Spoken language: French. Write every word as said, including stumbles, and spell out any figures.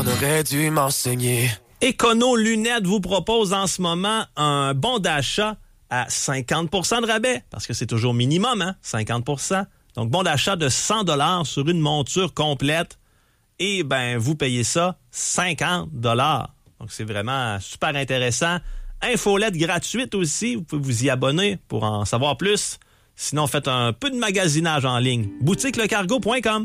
On aurait dû m'enseigner. Econo Lunettes vous propose en ce moment un bon d'achat à cinquante pour cent de rabais, parce que c'est toujours minimum, hein, cinquante pour cent. Donc, bon d'achat de cent dollars sur une monture complète. Et ben, vous payez ça cinquante dollars. Donc, c'est vraiment super intéressant. Infolette gratuite aussi. Vous pouvez vous y abonner pour en savoir plus. Sinon, faites un peu de magasinage en ligne. boutique le cargo point com.